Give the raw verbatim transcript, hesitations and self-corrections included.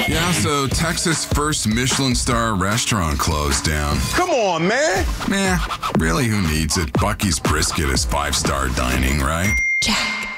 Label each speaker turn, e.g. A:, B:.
A: Yeah, so Texas' first Michelin star restaurant closed down.
B: Come on, man.
A: Meh, really, who needs it? Bucky's Brisket is five-star dining, right?
C: Jack.